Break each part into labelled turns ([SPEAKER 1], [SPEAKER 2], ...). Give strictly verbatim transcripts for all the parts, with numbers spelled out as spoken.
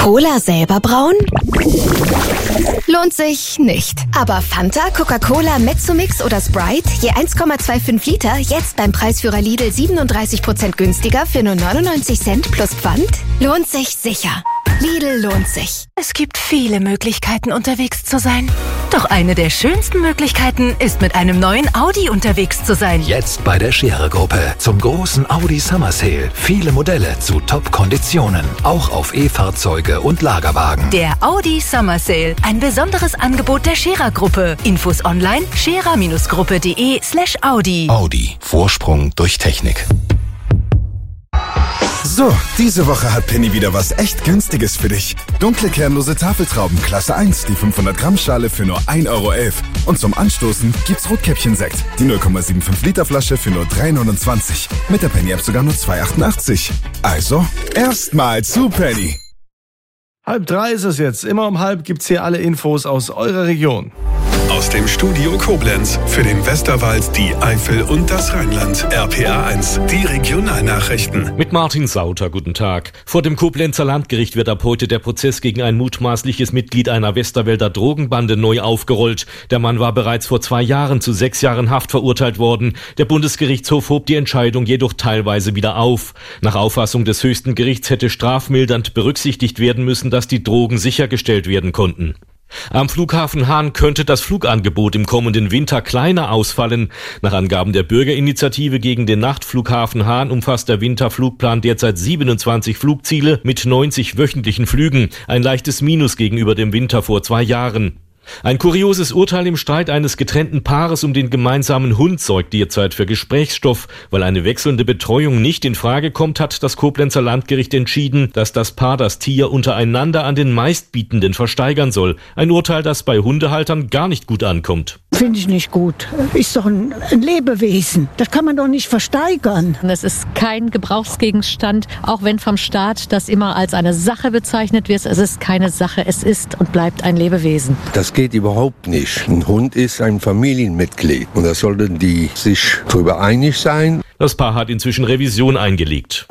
[SPEAKER 1] Cola selber brauen? Lohnt sich nicht. Aber Fanta, Coca-Cola, Mezzomix oder Sprite, je eins Komma fünfundzwanzig Liter, jetzt beim Preisführer Lidl siebenunddreißig Prozent günstiger für nur neunundneunzig Cent plus Pfand? Lohnt sich sicher. Lidl lohnt sich.
[SPEAKER 2] Es gibt viele Möglichkeiten, unterwegs zu sein. Doch eine der schönsten Möglichkeiten ist, mit einem neuen Audi unterwegs zu sein.
[SPEAKER 3] Jetzt bei der Scherer-Gruppe zum großen Audi Summer Sale. Viele Modelle zu Top-Konditionen. Auch auf E-Fahrzeuge und Lagerwagen.
[SPEAKER 2] Der Audi Summer Sale. Ein besonderes Angebot der Scherer-Gruppe. Infos online scherer-gruppe.de slash Audi.
[SPEAKER 3] Audi. Vorsprung durch Technik.
[SPEAKER 4] So, diese Woche hat Penny wieder was echt Günstiges für dich. Dunkle kernlose Tafeltrauben Klasse eins, die fünfhundert Gramm Schale für nur ein Euro elf. Und zum Anstoßen gibt's Rotkäppchen-Sekt, die null Komma fünfundsiebzig Liter Flasche für nur drei neunundzwanzig. Mit der Penny-App sogar nur zwei achtundachtzig. Also, erstmal zu Penny.
[SPEAKER 5] Halb drei ist es jetzt. Immer um halb gibt's hier alle Infos aus eurer Region.
[SPEAKER 6] Aus dem Studio Koblenz für den Westerwald, die Eifel und das Rheinland. R P A eins, die Regionalnachrichten.
[SPEAKER 7] Mit Martin Sauter, guten Tag. Vor dem Koblenzer Landgericht wird ab heute der Prozess gegen ein mutmaßliches Mitglied einer Westerwälder Drogenbande neu aufgerollt. Der Mann war bereits vor zwei Jahren zu sechs Jahren Haft verurteilt worden. Der Bundesgerichtshof hob die Entscheidung jedoch teilweise wieder auf. Nach Auffassung des höchsten Gerichts hätte strafmildernd berücksichtigt werden müssen, dass die Drogen sichergestellt werden konnten. Am Flughafen Hahn könnte das Flugangebot im kommenden Winter kleiner ausfallen. Nach Angaben der Bürgerinitiative gegen den Nachtflughafen Hahn umfasst der Winterflugplan derzeit siebenundzwanzig Flugziele mit neunzig wöchentlichen Flügen. Ein leichtes Minus gegenüber dem Winter vor zwei Jahren. Ein kurioses Urteil im Streit eines getrennten Paares um den gemeinsamen Hund sorgt derzeit für Gesprächsstoff. Weil eine wechselnde Betreuung nicht in Frage kommt, hat das Koblenzer Landgericht entschieden, dass das Paar das Tier untereinander an den Meistbietenden versteigern soll. Ein Urteil, das bei Hundehaltern gar nicht gut ankommt.
[SPEAKER 8] Finde ich nicht gut. Ist doch ein, ein Lebewesen. Das kann man doch nicht versteigern.
[SPEAKER 9] Es ist kein Gebrauchsgegenstand, auch wenn vom Staat das immer als eine Sache bezeichnet wird. Es ist keine Sache, es ist und bleibt ein Lebewesen.
[SPEAKER 10] Das geht überhaupt nicht. Ein Hund ist ein Familienmitglied und da sollten die sich darüber einig sein.
[SPEAKER 7] Das Paar hat inzwischen Revision eingelegt.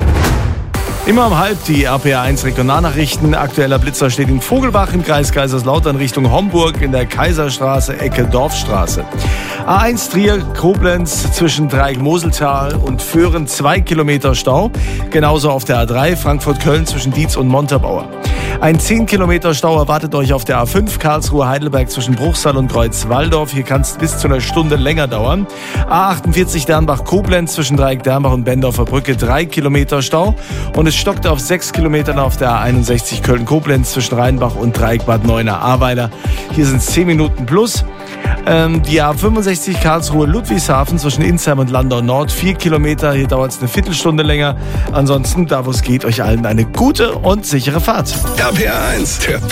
[SPEAKER 5] Immer um halb die R P A eins Regionalnachrichten. Aktueller Blitzer steht in Vogelbach im Kreis Kaiserslautern Richtung Homburg in der Kaiserstraße, Ecke Dorfstraße. A eins Trier, Koblenz zwischen Dreieck-Moseltal und Föhren zwei Kilometer Stau. Genauso auf der A drei Frankfurt-Köln zwischen Dietz und Montabaur. Ein zehn Kilometer Stau erwartet euch auf der A fünf Karlsruhe-Heidelberg zwischen Bruchsal und Kreuzwaldorf. Hier kann es bis zu einer Stunde länger dauern. A achtundvierzig Dernbach-Koblenz zwischen Dreieck-Dernbach und Bendorfer Brücke drei Kilometer Stau. Und es stockt auf sechs Kilometern auf der A einundsechzig Köln-Koblenz zwischen Rheinbach und Dreieck-Bad Neuenahr-Ahrweiler. Hier sind es zehn Minuten plus. Ähm, die A fünfundsechzig Karlsruhe-Ludwigshafen zwischen Insheim und Landau Nord vier Kilometer. Hier dauert es eine Viertelstunde länger. Ansonsten, da wo es geht, euch allen eine gute und sichere Fahrt.
[SPEAKER 6] R P A eins, der